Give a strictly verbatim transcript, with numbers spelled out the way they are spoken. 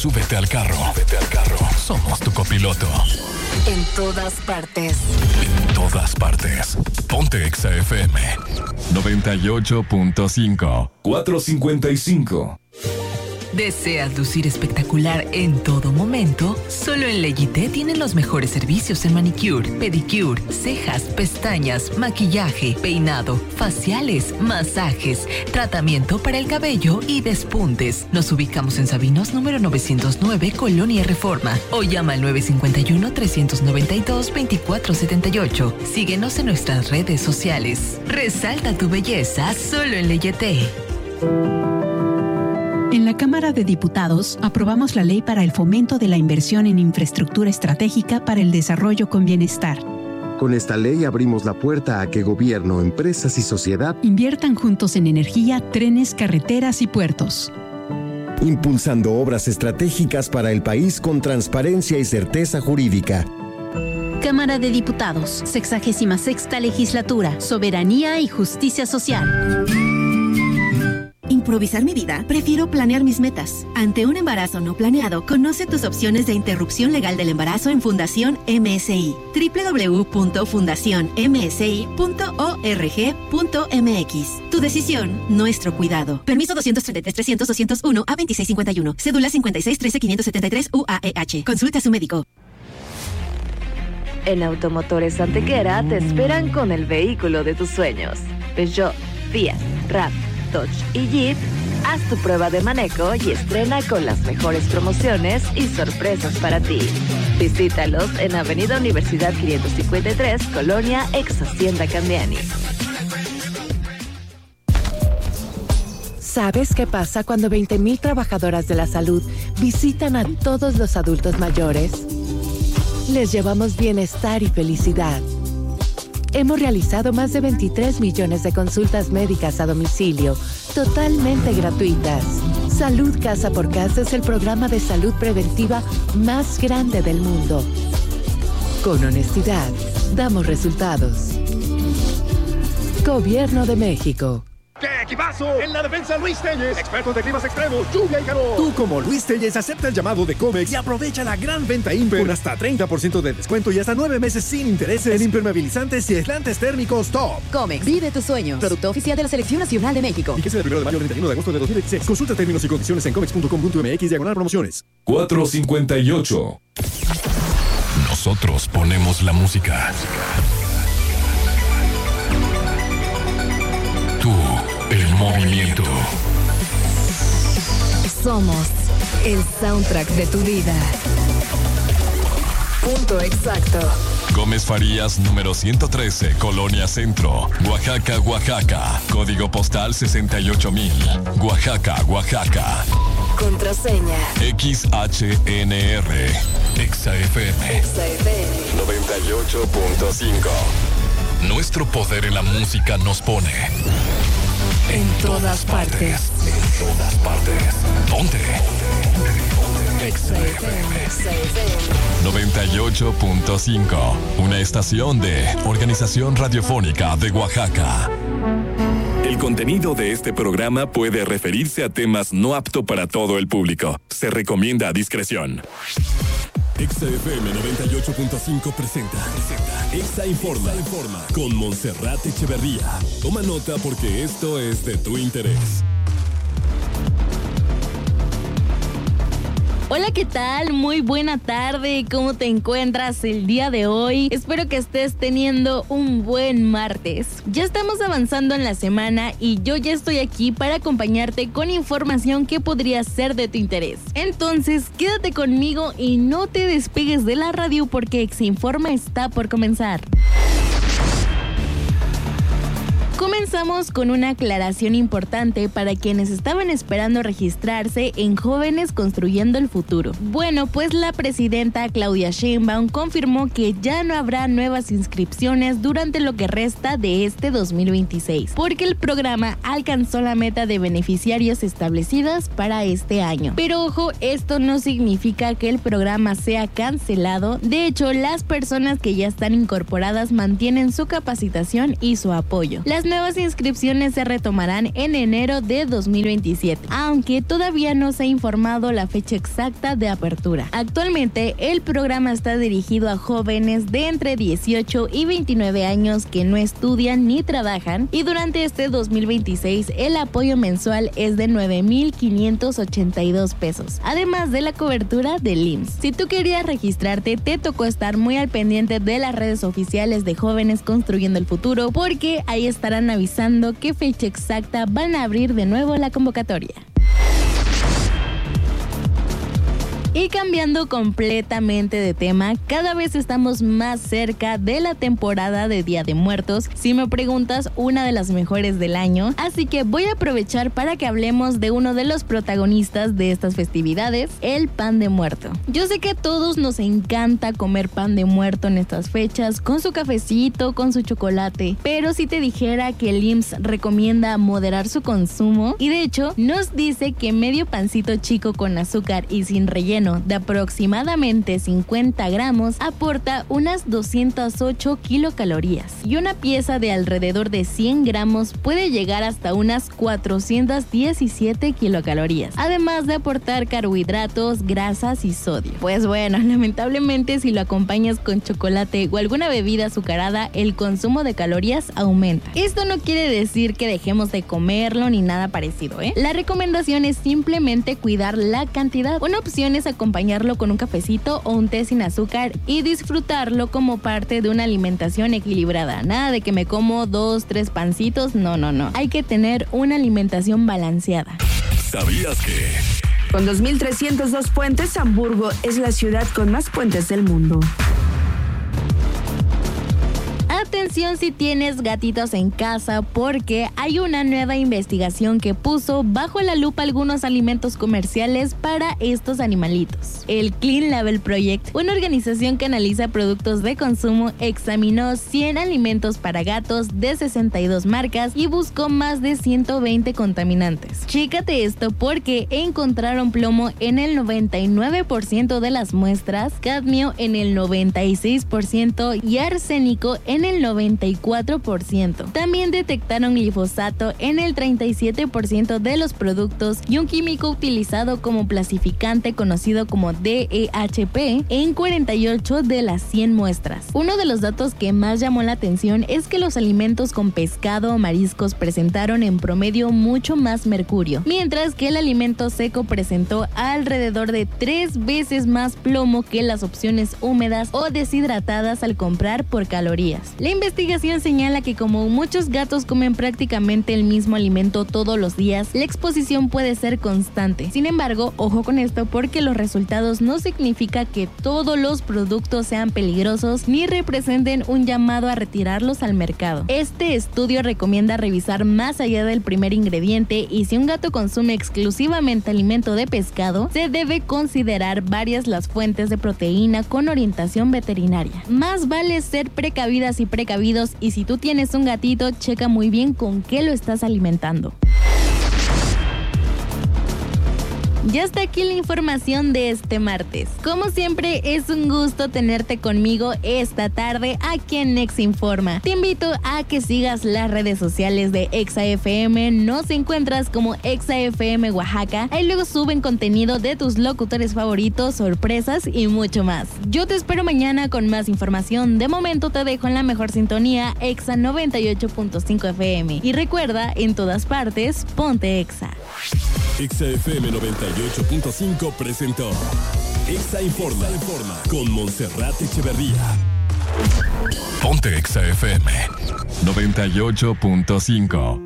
Súbete al carro. Súbete al carro. Somos tu copiloto. En todas partes. En todas partes. Ponte Exa F M. noventa y ocho punto cinco. cuatrocientos cincuenta y cinco. ¿Deseas lucir espectacular en todo momento? Solo en Leyité tienen los mejores servicios en manicure, pedicure, cejas, pestañas, maquillaje, peinado, faciales, masajes, tratamiento para el cabello y despuntes. Nos ubicamos en Sabinos número novecientos nueve, Colonia Reforma. O llama al nueve cinco uno, tres nueve dos, dos cuatro siete ocho. Síguenos en nuestras redes sociales. Resalta tu belleza solo en Leyité. En la Cámara de Diputados aprobamos la ley para el fomento de la inversión en infraestructura estratégica para el desarrollo con bienestar. Con esta ley abrimos la puerta a que gobierno, empresas y sociedad inviertan juntos en energía, trenes, carreteras y puertos. Impulsando obras estratégicas para el país con transparencia y certeza jurídica. Cámara de Diputados, sexagésima sexta legislatura, soberanía y justicia social. ¿Improvisar mi vida? Prefiero planear mis metas. Ante un embarazo no planeado, conoce tus opciones de interrupción legal del embarazo en Fundación M S I. doble u doble u doble u punto fundación m s i punto org punto m x. Tu decisión, nuestro cuidado. Permiso doscientos treinta y tres, trescientos, doscientos uno a veintiséis cincuenta y uno. Cédula cincuenta y seis, trece, quinientos setenta y tres U A E H. Consulta a su médico. En Automotores Antequera te esperan con el vehículo de tus sueños. Peugeot, Fiat, Ram, Dodge y Jeep. Haz tu prueba de manejo y estrena con las mejores promociones y sorpresas para ti. Visítalos en Avenida Universidad quinientos cincuenta y tres, Colonia Ex Hacienda Candiani. ¿Sabes qué pasa cuando veinte mil trabajadoras de la salud visitan a todos los adultos mayores? Les llevamos bienestar y felicidad. Hemos realizado más de veintitrés millones de consultas médicas a domicilio, totalmente gratuitas. Salud Casa por Casa es el programa de salud preventiva más grande del mundo. Con honestidad, damos resultados. Gobierno de México. ¡Qué equipazo! En la defensa, Luis Telles, expertos de climas extremos, lluvia y calor. Tú, como Luis Telles, acepta el llamado de Comex y aprovecha la gran venta Imper con hasta treinta por ciento de descuento y hasta nueve meses sin intereses en impermeabilizantes y aislantes térmicos top. Comex, vive tus sueños. Producto oficial de la Selección Nacional de México. Y que sea del primero de mayo al treinta y uno de agosto de dos mil veintiséis. Consulta términos y condiciones en comex punto com punto m x diagonal promociones. cuatrocientos cincuenta y ocho. Nosotros ponemos la música. Tú, el movimiento. Somos el soundtrack de tu vida. Punto exacto. Gómez Farías, número ciento trece, Colonia Centro, Oaxaca, Oaxaca. Código postal sesenta y ocho mil. Oaxaca, Oaxaca. Contraseña X H N R. Exa F M. Exa F M. noventa y ocho punto cinco. Nuestro poder en la música nos pone en, en todas, todas partes. partes. En todas partes. Ponte. Exa F M. noventa y ocho punto cinco. Una estación de Organización Radiofónica de Oaxaca. El contenido de este programa puede referirse a temas no apto para todo el público. Se recomienda a discreción. Exa F M noventa y ocho punto cinco presenta, presenta Exa Informa, Informa con Montserrat Echeverría. Toma nota porque esto es de tu interés. Hola, ¿qué tal? Muy buena tarde. ¿Cómo te encuentras el día de hoy? Espero que estés teniendo un buen martes. Ya estamos avanzando en la semana y yo ya estoy aquí para acompañarte con información que podría ser de tu interés. Entonces, quédate conmigo y no te despegues de la radio porque Exa Informa está por comenzar. Comenzamos con una aclaración importante para quienes estaban esperando registrarse en Jóvenes Construyendo el Futuro. Bueno, pues la presidenta Claudia Sheinbaum confirmó que ya no habrá nuevas inscripciones durante lo que resta de este dos mil veintiséis, porque el programa alcanzó la meta de beneficiarios establecidas para este año. Pero ojo, esto no significa que el programa sea cancelado. De hecho, las personas que ya están incorporadas mantienen su capacitación y su apoyo. Las nuevas inscripciones se retomarán en enero de dos mil veintisiete, aunque todavía no se ha informado la fecha exacta de apertura. Actualmente, el programa está dirigido a jóvenes de entre dieciocho y veintinueve años que no estudian ni trabajan, y durante este dos mil veintiséis el apoyo mensual es de nueve mil quinientos ochenta y dos pesos, además de la cobertura del I M S S. Si tú querías registrarte, te tocó estar muy al pendiente de las redes oficiales de Jóvenes Construyendo el Futuro, porque ahí estarán avisando qué fecha exacta van a abrir de nuevo la convocatoria. Y cambiando completamente de tema, cada vez estamos más cerca de la temporada de Día de Muertos, si me preguntas, una de las mejores del año, así que voy a aprovechar para que hablemos de uno de los protagonistas de estas festividades, el pan de muerto. Yo sé que a todos nos encanta comer pan de muerto en estas fechas, con su cafecito, con su chocolate, pero si te dijera que el I M S S recomienda moderar su consumo, y de hecho nos dice que medio pancito chico con azúcar y sin relleno de aproximadamente cincuenta gramos aporta unas doscientas ocho kilocalorías, y una pieza de alrededor de cien gramos puede llegar hasta unas cuatrocientas diecisiete kilocalorías, además de aportar carbohidratos, grasas y sodio. Pues bueno, lamentablemente si lo acompañas con chocolate o alguna bebida azucarada, el consumo de calorías aumenta. Esto no quiere decir que dejemos de comerlo ni nada parecido, ¿eh? La recomendación es simplemente cuidar la cantidad. Una opción es acompañarlo con un cafecito o un té sin azúcar y disfrutarlo como parte de una alimentación equilibrada. Nada de que me como dos, tres pancitos, no, no, no. Hay que tener una alimentación balanceada. ¿Sabías que? Con dos mil trescientos dos puentes, Hamburgo es la ciudad con más puentes del mundo. Atención si tienes gatitos en casa, porque hay una nueva investigación que puso bajo la lupa algunos alimentos comerciales para estos animalitos. El Clean Label Project, una organización que analiza productos de consumo, examinó cien alimentos para gatos de sesenta y dos marcas y buscó más de ciento veinte contaminantes. Chécate esto, porque encontraron plomo en el noventa y nueve por ciento de las muestras, cadmio en el noventa y seis por ciento y arsénico en el noventa y cuatro por ciento. También detectaron glifosato en el treinta y siete por ciento de los productos y un químico utilizado como plasificante conocido como D E H P en cuarenta y ocho de las cien muestras. Uno de los datos que más llamó la atención es que los alimentos con pescado o mariscos presentaron en promedio mucho más mercurio, mientras que el alimento seco presentó alrededor de tres veces más plomo que las opciones húmedas o deshidratadas al comprar por calorías. La investigación señala que como muchos gatos comen prácticamente el mismo alimento todos los días, la exposición puede ser constante. Sin embargo, ojo con esto, porque los resultados no significa que todos los productos sean peligrosos ni representen un llamado a retirarlos al mercado. Este estudio recomienda revisar más allá del primer ingrediente, y si un gato consume exclusivamente alimento de pescado, se debe considerar varias las fuentes de proteína con orientación veterinaria. Más vale ser precavidas y precavidos, y si tú tienes un gatito, checa muy bien con qué lo estás alimentando. Ya está aquí la información de este martes. Como siempre, es un gusto tenerte conmigo esta tarde aquí en Exa Informa. Te invito a que sigas las redes sociales de Exa F M. Nos encuentras como Exa F M Oaxaca. Ahí luego suben contenido de tus locutores favoritos, sorpresas y mucho más. Yo te espero mañana con más información. De momento te dejo en la mejor sintonía, Exa noventa y ocho punto cinco F M. Y recuerda, en todas partes, ponte Exa. Exa F M noventa y ocho punto cinco presentó Exa Informa, Informa con Montserrat Echeverría. Ponte Exa F M noventa y ocho punto cinco.